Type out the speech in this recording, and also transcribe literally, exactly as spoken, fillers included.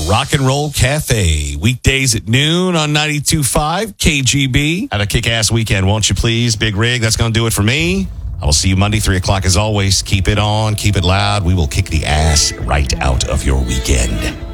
Rock and Roll Cafe. Weekdays at noon on ninety-two point five K G B. Have a kick-ass weekend, won't you please? Big Rig, that's going to do it for me. I will see you Monday, three o'clock as always. Keep it on, keep it loud. We will kick the ass right out of your weekend.